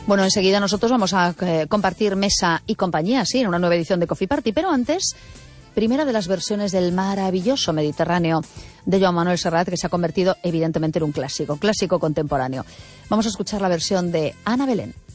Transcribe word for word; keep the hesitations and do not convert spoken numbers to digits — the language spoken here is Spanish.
Bueno, enseguida nosotros vamos a eh, compartir mesa y compañía, sí, en una nueva edición de Coffee Party, pero antes, primera de las versiones del maravilloso Mediterráneo de Joan Manuel Serrat, que se ha convertido evidentemente en un clásico, clásico contemporáneo. Vamos a escuchar la versión de Ana Belén.